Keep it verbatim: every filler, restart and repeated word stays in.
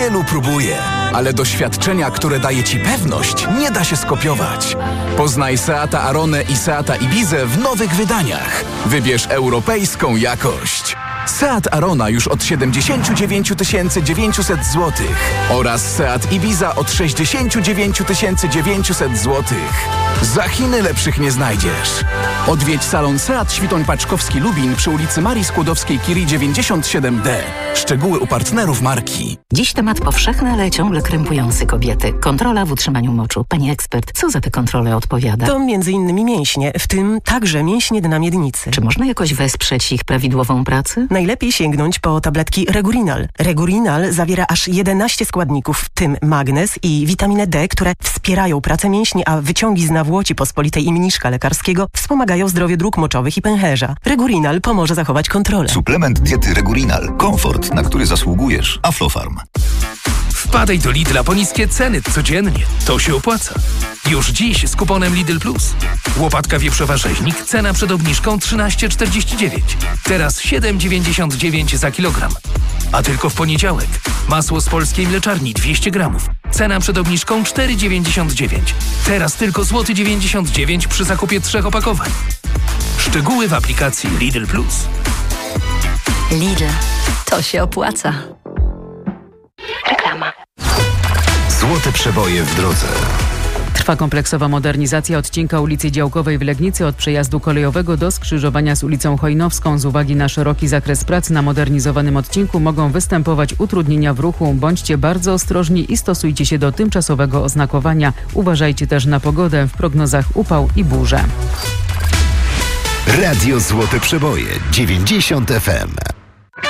Wielu próbuje, ale doświadczenia, które daje Ci pewność, nie da się skopiować. Poznaj Seata Aronę i Seata Ibizę w nowych wydaniach. Wybierz europejską jakość. Seat Arona już od siedemdziesiąt dziewięć tysięcy dziewięćset złotych oraz Seat Ibiza od sześćdziesiąt dziewięć tysięcy dziewięćset złotych. Za Chiny lepszych nie znajdziesz. Odwiedź salon Seat Świtoń Paczkowski Lubin przy ulicy Marii Skłodowskiej-Curie dziewięćdziesiąt siedem D. Szczegóły u partnerów marki. Dziś temat powszechny, ale ciągle krępujący kobiety. Kontrola w utrzymaniu moczu. Pani ekspert, co za te kontrole odpowiada? To między innymi mięśnie, w tym także mięśnie dna miednicy. Czy można jakoś wesprzeć ich prawidłową pracę? Najlepiej sięgnąć po tabletki Regurinal. Regurinal zawiera aż jedenaście składników, w tym magnez i witaminę D, które wspierają pracę mięśni, a wyciągi z nawłoci pospolitej i mniszka lekarskiego wspomagają zdrowie dróg moczowych i pęcherza. Regurinal pomoże zachować kontrolę. Suplement diety Regurinal. Komfort, na który zasługujesz. Aflofarm. Wpadaj do Lidla po niskie ceny codziennie. To się opłaca. Już dziś z kuponem Lidl Plus. Łopatka wieprzowa rzeźnik, cena przed obniżką trzynaście czterdzieści dziewięć. Teraz siedem dziewięćdziesiąt dziewięć za kilogram. A tylko w poniedziałek. Masło z polskiej mleczarni dwieście gramów. Cena przed obniżką cztery dziewięćdziesiąt dziewięć. Teraz tylko złoty dziewięćdziesiąt dziewięć przy zakupie trzech opakowań. Szczegóły w aplikacji Lidl Plus. Lidl. To się opłaca. Reklama. Złote przeboje w drodze. Trwa kompleksowa modernizacja odcinka ulicy Działkowej w Legnicy od przejazdu kolejowego do skrzyżowania z ulicą Chojnowską. Z uwagi na szeroki zakres prac na modernizowanym odcinku mogą występować utrudnienia w ruchu. Bądźcie bardzo ostrożni i stosujcie się do tymczasowego oznakowania. Uważajcie też na pogodę, w prognozach upał i burze. Radio Złote Przeboje dziewięćdziesiąt F M.